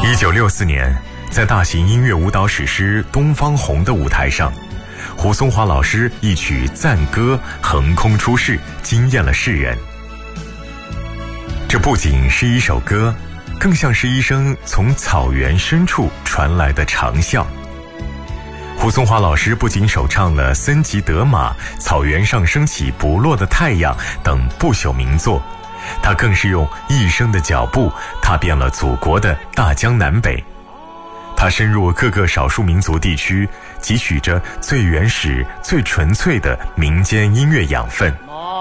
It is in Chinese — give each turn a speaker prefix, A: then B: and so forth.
A: 1964年，在大型音乐舞蹈史诗《东方红》的舞台上，胡松华老师一曲赞歌横空出世，惊艳了世人。这不仅是一首歌，更像是一声从草原深处传来的长啸。胡松华老师不仅首唱了《森吉德玛》《草原上升起不落的太阳》等不朽名作，他更是用一生的脚步踏遍了祖国的大江南北。他深入各个少数民族地区，汲取着最原始、最纯粹的民间音乐养分。